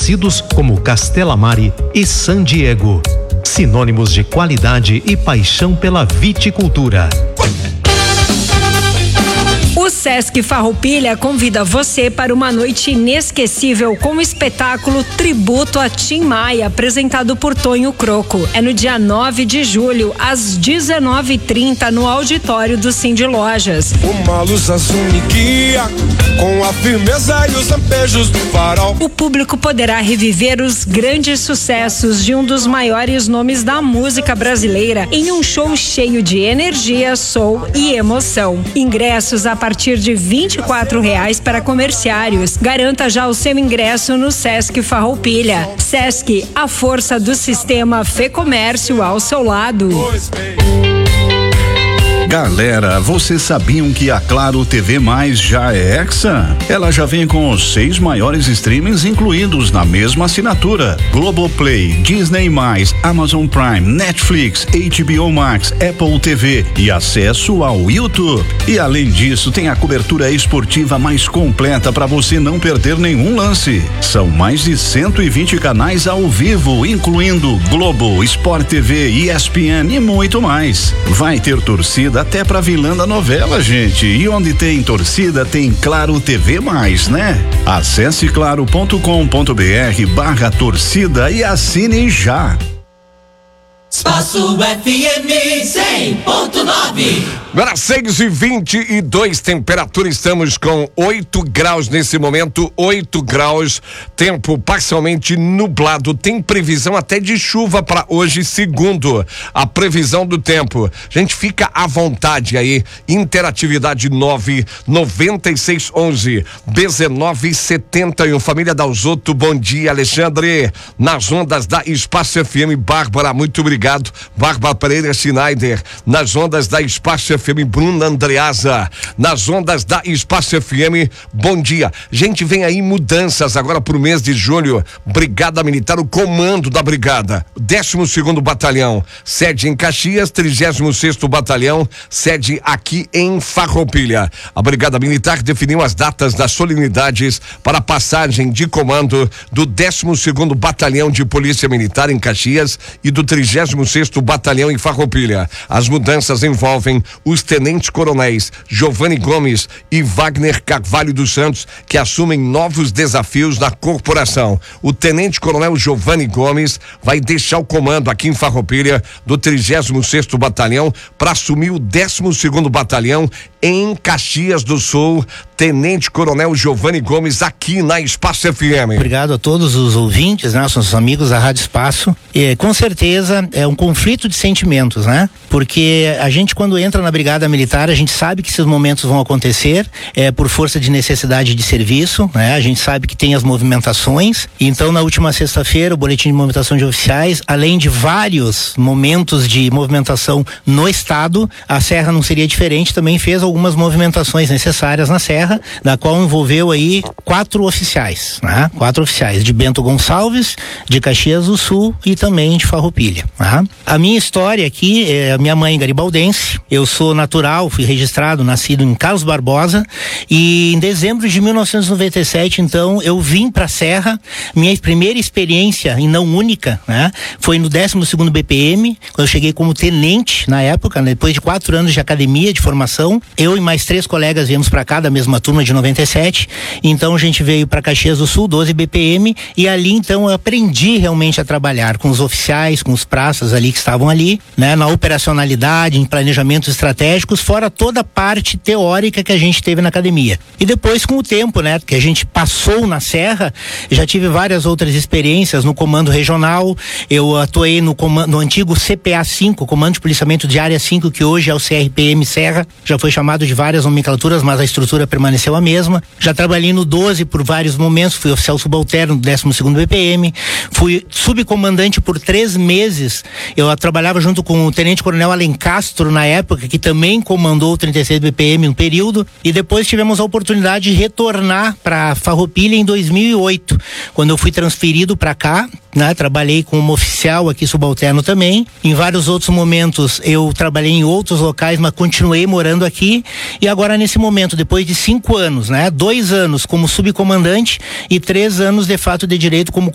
conhecidos como Castelamare e San Diego. Sinônimos de qualidade e paixão pela viticultura. O Sesc Farroupilha convida você para uma noite inesquecível com o espetáculo Tributo a Tim Maia, apresentado por Tonho Croco. É no dia 9 de julho, às 19h30, no auditório do Cindy Lojas. Uma luz azul me guia, com a firmeza e os lampejos do farol. O público poderá reviver os grandes sucessos de um dos maiores nomes da música brasileira em um show cheio de energia, soul e emoção. Ingressos a partir de R$24 para comerciários. Garanta já o seu ingresso no Sesc Farroupilha. Sesc, a força do sistema Fê Comércio ao seu lado. Galera, vocês sabiam que a Claro TV Mais já é Hexa? Ela já vem com os 6 maiores streamings incluídos na mesma assinatura: Globoplay, Disney+, Amazon Prime, Netflix, HBO Max, Apple TV e acesso ao YouTube. E além disso, tem a cobertura esportiva mais completa para você não perder nenhum lance. São mais de 120 canais ao vivo, incluindo Globo, Sport TV, ESPN e muito mais. Vai ter torcida até pra vilã da novela, gente. E onde tem torcida, tem Claro TV Mais, né? Acesse claro.com.br/torcida e assine já. Espaço FM 100.9. Agora 6h22, temperatura, estamos com 8 graus nesse momento, 8 graus, tempo parcialmente nublado, tem previsão até de chuva para hoje, segundo a previsão do tempo. Gente, fica à vontade aí, interatividade 99611-1971. Família Dalzotto, bom dia, Alexandre, nas ondas da Espaço FM, Bárbara, muito obrigado. Bárbara Pereira Schneider, nas ondas da Espaço FM, Bruna Andreasa, nas ondas da Espaço FM, bom dia. Gente, vem aí mudanças agora pro mês de julho. Brigada Militar, o comando da brigada, 12º Batalhão, sede em Caxias, 36º Batalhão, sede aqui em Farroupilha. A Brigada Militar definiu as datas das solenidades para a passagem de comando do 12º Batalhão de Polícia Militar em Caxias e do 36º Batalhão em Farroupilha. As mudanças envolvem os tenentes coronéis Giovanni Gomes e Wagner Carvalho dos Santos, que assumem novos desafios da corporação. O tenente coronel Giovanni Gomes vai deixar o comando aqui em Farroupilha do 36º Batalhão para assumir o 12º Batalhão em Caxias do Sul. Tenente Coronel Giovanni Gomes, aqui na Espaço FM. Obrigado a todos os ouvintes, né? Nossos amigos da Rádio Espaço. Com certeza é um conflito de sentimentos, né? Porque a gente, quando entra na Brigada Militar, a gente sabe que esses momentos vão acontecer, por força de necessidade de serviço, né? A gente sabe que tem as movimentações. Então, na última sexta-feira, o boletim de movimentação de oficiais, além de vários momentos de movimentação no estado, a Serra não seria diferente, também fez algumas movimentações necessárias na Serra, da qual envolveu aí 4 oficiais, né? 4 oficiais de Bento Gonçalves, de Caxias do Sul e também de Farroupilha, né? A minha história aqui é minha mãe garibaldense, eu sou natural, fui registrado, nascido em Carlos Barbosa, e em dezembro de 1997, então, eu vim pra Serra. Minha primeira experiência, e não única, né? Foi no 12º BPM, quando eu cheguei como tenente na época, né? Depois de 4 anos de academia, de formação, eu e mais 3 colegas viemos pra cá, da mesma turma de 97, então a gente veio para Caxias do Sul, 12 BPM, e ali então eu aprendi realmente a trabalhar com os oficiais, com os praças ali que estavam ali, né, na operacionalidade, em planejamentos estratégicos, fora toda a parte teórica que a gente teve na academia. E depois, com o tempo, né, que a gente passou na Serra, já tive várias outras experiências no comando regional. Eu atuei no antigo CPA 5, Comando de Policiamento de Área 5, que hoje é o CRPM Serra, já foi chamado de várias nomenclaturas, mas a estrutura permaneceu a mesma. Já trabalhei no 12 por vários momentos, fui oficial subalterno do 12º BPM, fui subcomandante por 3 meses. Eu trabalhava junto com o tenente coronel Alencastro na época, que também comandou o 36 BPM um período, e depois tivemos a oportunidade de retornar para Farroupilha em 2008, quando eu fui transferido para cá, né? Trabalhei como oficial aqui subalterno também. Em vários outros momentos eu trabalhei em outros locais, mas continuei morando aqui, e agora nesse momento, depois de 5 anos, né? 2 anos como subcomandante e 3 anos de fato de direito como